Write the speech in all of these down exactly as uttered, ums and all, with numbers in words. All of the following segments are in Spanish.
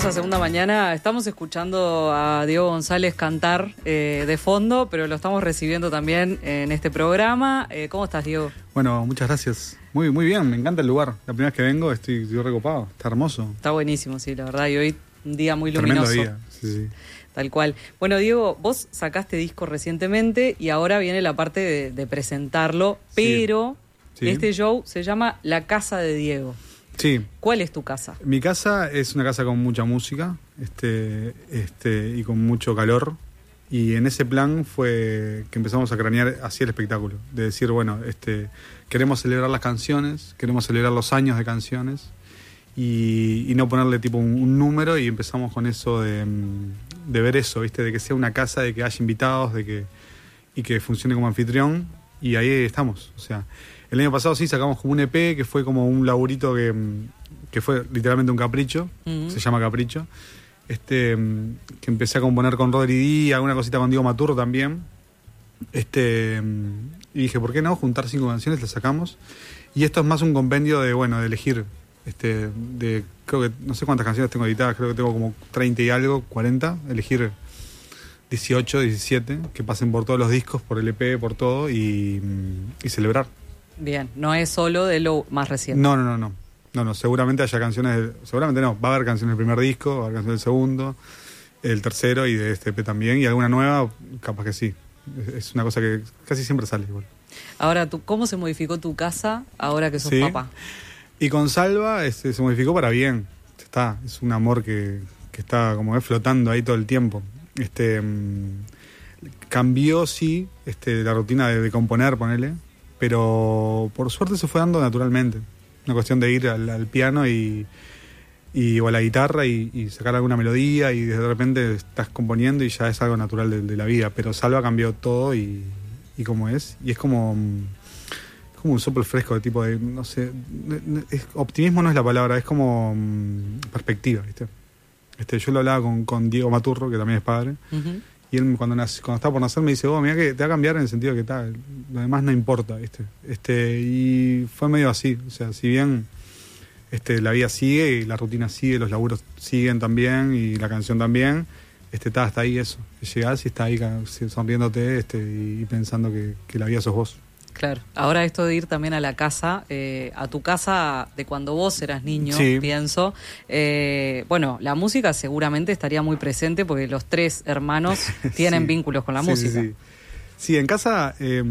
esta segunda mañana. Estamos escuchando a Diego González cantar eh, de fondo, pero lo estamos recibiendo también en este programa. Eh, ¿Cómo estás, Diego? Bueno, muchas gracias. Muy muy bien, me encanta el lugar. La primera vez que vengo estoy, estoy recopado, está hermoso. Está buenísimo, sí, la verdad. Y hoy un día muy Tremendo luminoso. día, sí, sí. Tal cual. Bueno, Diego, vos sacaste disco recientemente y ahora viene la parte de, de presentarlo, pero Sí. Sí. este show se llama La Casa de Diego. Sí. ¿Cuál es tu casa? Mi casa es una casa con mucha música, este, este, y con mucho calor. Y en ese plan fue que empezamos a cranear así el espectáculo. De decir, bueno, este, queremos celebrar las canciones, queremos celebrar los años de canciones y, y no ponerle tipo un, un número, y empezamos con eso de, de ver eso, ¿viste? De que sea una casa, de que haya invitados, de que, y que funcione como anfitrión. Y ahí estamos, o sea... El año pasado sí sacamos como un E P que fue como un laburito que, que fue literalmente un capricho, uh-huh. Se llama Capricho, este, que empecé a componer con Rodri D, alguna cosita con Diego Maturro también, este, y dije, ¿por qué no? Juntar cinco canciones, las sacamos, y esto es más un compendio de, bueno, de elegir, este, de, creo que, no sé cuántas canciones tengo editadas, creo que tengo como treinta y algo, cuarenta, elegir dieciocho, diecisiete, que pasen por todos los discos, por el E P, por todo, y, y celebrar. Bien, no es solo de lo más reciente. No, no, no, no. No, no, seguramente haya canciones, de, seguramente no, va a haber canciones del primer disco, va a haber canciones del segundo, el tercero y de este E P también, y alguna nueva, capaz que sí. Es, es una cosa que casi siempre sale igual. Ahora, ¿tú, ¿cómo se modificó tu casa ahora que sos Sí. papá? Y con Salva este, se modificó para bien. Está, es un amor que, que está como es flotando ahí todo el tiempo. Este mmm, cambió, sí, este, la rutina de, de componer, ponele. Pero por suerte se fue dando naturalmente. Una cuestión de ir al, al piano y, y, o a la guitarra y, y sacar alguna melodía, y de repente estás componiendo y ya es algo natural de, de la vida. Pero Salva cambió todo y, y como es. Y es como, es como un soplo fresco de tipo de, no sé, es, optimismo no es la palabra, es como um, perspectiva, ¿viste? Este, yo lo hablaba con, con Diego Maturro, que también es padre. Uh-huh. Y él cuando, nace, cuando estaba por nacer me dice, oh, mira que te va a cambiar en el sentido que tal, lo demás no importa, ¿viste? Este, y fue medio así, o sea, si bien este, la vida sigue y la rutina sigue, los laburos siguen también y la canción también, este, está hasta ahí eso, llegás y está ahí sonriéndote este, y pensando que, que la vida sos vos. Claro, ahora esto de ir también a la casa, eh, a tu casa de cuando vos eras niño, sí. pienso, eh, bueno, la música seguramente estaría muy presente porque los tres hermanos tienen sí. vínculos con la sí, música. Sí, sí. sí, en casa eh,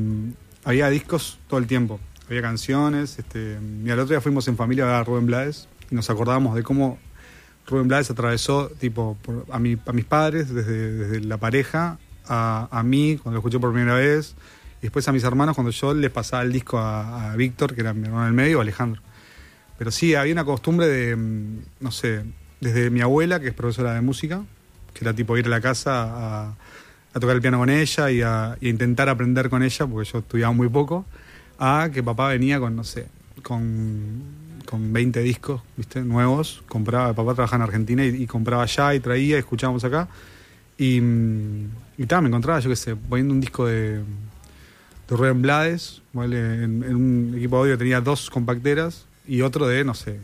había discos todo el tiempo, había canciones, este, y al otro día fuimos en familia a ver a Rubén Blades y nos acordábamos de cómo Rubén Blades atravesó tipo por, a, mi, a mis padres, desde, desde la pareja, a, a mí, cuando lo escuché por primera vez, y después a mis hermanos cuando yo les pasaba el disco a, a Víctor, que era mi hermano del medio, o Alejandro. Pero sí, había una costumbre de, no sé, desde mi abuela, que es profesora de música, que era tipo ir a la casa a, a tocar el piano con ella y a, y a intentar aprender con ella, porque yo estudiaba muy poco, a que papá venía con, no sé, con, con veinte discos, ¿viste? Nuevos, compraba, papá trabajaba en Argentina y, y compraba allá y traía, y escuchábamos acá. Y, y tal, me encontraba, yo qué sé, poniendo un disco de... de Rubén Blades, ¿vale? en, en un equipo de audio tenía dos compacteras y otro de, no sé,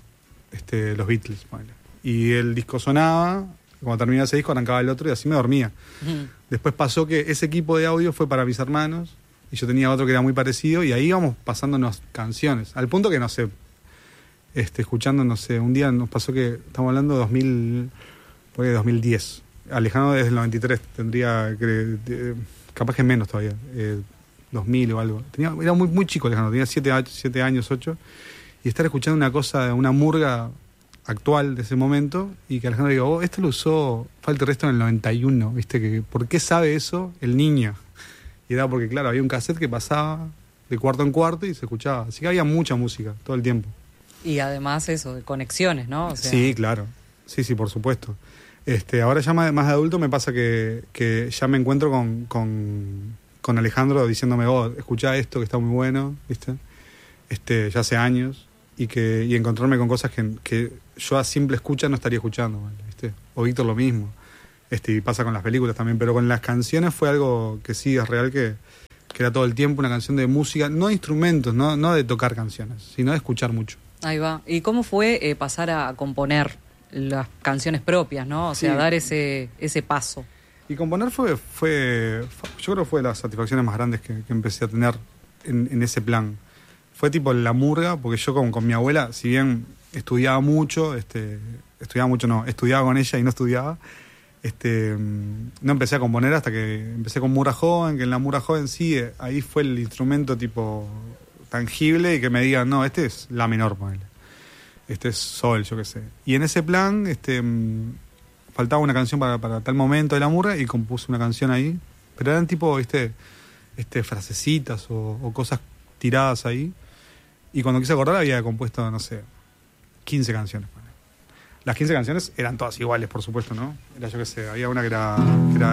este, los Beatles, ¿vale? Y el disco sonaba, cuando terminaba ese disco arrancaba el otro y así me dormía. Uh-huh. Después pasó que ese equipo de audio fue para mis hermanos y yo tenía otro que era muy parecido y ahí íbamos pasándonos canciones, al punto que, no sé, este, escuchando, no sé, un día nos pasó que, estamos hablando de dos mil, por ahí de dos mil diez, Alejandro desde el noventa y tres, tendría, que, de, capaz que menos todavía, eh, dos mil o algo. Tenía, era muy muy chico Alejandro, tenía siete años, ocho, y estar escuchando una cosa, una murga actual de ese momento, y que Alejandro diga, oh, esto lo usó Falta el Resto en el noventa y uno, ¿viste? Que, ¿por qué sabe eso el niño? Y era porque, claro, había un cassette que pasaba de cuarto en cuarto y se escuchaba. Así que había mucha música todo el tiempo. Y además eso, de conexiones, ¿no? O sea... Sí, claro. Sí, sí, por supuesto. Este, ahora ya más, más de adulto me pasa que, que ya me encuentro con... con con Alejandro diciéndome, oh, escuchá esto que está muy bueno, ¿viste? Este, ya hace años, y que y encontrarme con cosas que, que yo a simple escucha no estaría escuchando, ¿viste? O Víctor lo mismo. Este, y pasa con las películas también, pero con las canciones fue algo que sí es real, que, que era todo el tiempo una canción de música, no de instrumentos, no, no de tocar canciones, sino de escuchar mucho. Ahí va. ¿Y cómo fue eh, pasar a componer las canciones propias, ¿no? O sea, Sí. dar ese ese paso. Y componer fue, fue, fue yo creo que fue de las satisfacciones más grandes que, que empecé a tener en, en ese plan. Fue tipo la murga, porque yo con, con mi abuela, si bien estudiaba mucho, este, estudiaba mucho no, estudiaba con ella y no estudiaba, este, no empecé a componer hasta que empecé con Murga Joven, que en la Murga Joven sí, eh, ahí fue el instrumento tipo tangible y que me digan, no, este es la menor, ponele. Este es sol, yo qué sé. Y en ese plan, este, faltaba una canción para, para tal momento de la murga y compuse una canción ahí, pero eran tipo, viste, este, frasecitas o, o cosas tiradas ahí. Y cuando quise acordar había compuesto, no sé, quince canciones. Las quince canciones eran todas iguales, por supuesto, ¿no? Era, yo qué sé, había una que era, que era